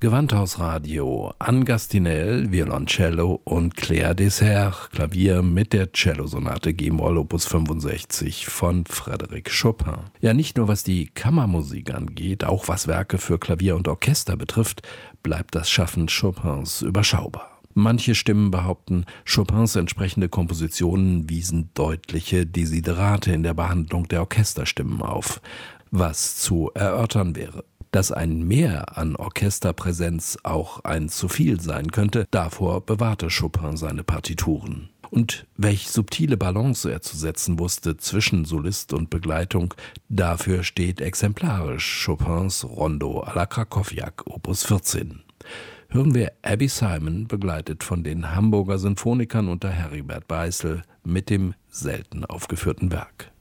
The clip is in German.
Gewandhausradio, Anne Gastinel, Violoncello und Claire Dessert, Klavier mit der Cellosonate G-Moll Opus 65 von Frédéric Chopin. Ja, nicht nur was die Kammermusik angeht, auch was Werke für Klavier und Orchester betrifft, bleibt das Schaffen Chopins überschaubar. Manche Stimmen behaupten, Chopins entsprechende Kompositionen wiesen deutliche Desiderate in der Behandlung der Orchesterstimmen auf, was zu erörtern wäre. Dass ein Mehr an Orchesterpräsenz auch ein zu viel sein könnte, davor bewahrte Chopin seine Partituren. Und welch subtile Balance er zu setzen wusste zwischen Solist und Begleitung, dafür steht exemplarisch Chopins Rondo à la Krakowiak, Opus 14. Hören wir Abby Simon, begleitet von den Hamburger Sinfonikern unter Heribert Beißel, mit dem selten aufgeführten Werk.